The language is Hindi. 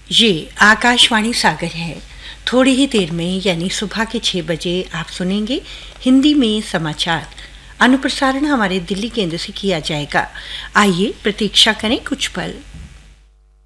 ये आकाशवाणी सागर है। थोड़ी ही देर में यानी सुबह के 6 बजे आप सुनेंगे हिंदी में समाचार। अनुप्रसारण हमारे दिल्ली केंद्र से किया जाएगा। आइए प्रतीक्षा करें कुछ पल।